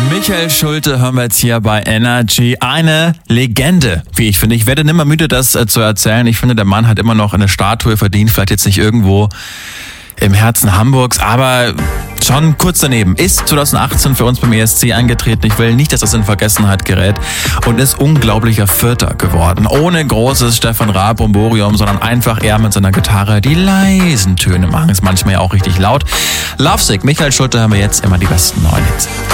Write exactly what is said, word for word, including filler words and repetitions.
Michael Schulte hören wir jetzt hier bei Energy. Eine Legende, wie ich finde. Ich werde nimmer müde, das äh, zu erzählen. Ich finde, der Mann hat immer noch eine Statue verdient. Vielleicht jetzt nicht irgendwo im Herzen Hamburgs, aber schon kurz daneben. Ist zwanzig achtzehn für uns beim E S C angetreten. Ich will nicht, dass das in Vergessenheit gerät. Und ist unglaublicher Vierter geworden. Ohne großes Stefan Raab Bromborium, sondern einfach er mit seiner Gitarre. Die leisen Töne machen es manchmal ja auch richtig laut. Lovesick, Michael Schulte, haben wir jetzt immer die besten neuen Hits.